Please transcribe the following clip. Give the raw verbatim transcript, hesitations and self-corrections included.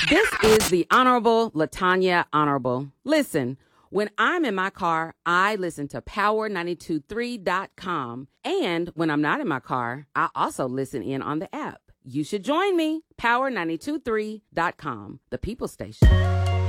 This is the Honorable Latanya Honorable. Listen, when I'm in my car, I listen to power nine two three dot com. And when I'm not in my car, I also listen in on the app. You should join me, power nine two three dot com, the People Station.